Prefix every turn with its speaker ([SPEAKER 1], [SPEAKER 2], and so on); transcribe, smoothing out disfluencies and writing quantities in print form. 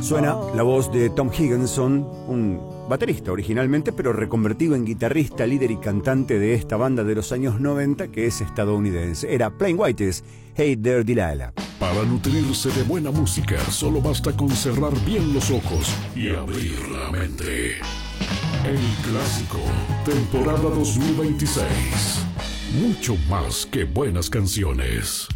[SPEAKER 1] Suena la voz de Tom Higginson, un baterista originalmente, pero reconvertido en guitarrista, líder y cantante de esta banda de los años 90 que es estadounidense. Era Plain Whites, Hey There Delilah.
[SPEAKER 2] Para nutrirse de buena música, solo basta con cerrar bien los ojos y abrir la mente. El Clásico, temporada 2026. Mucho más que buenas canciones.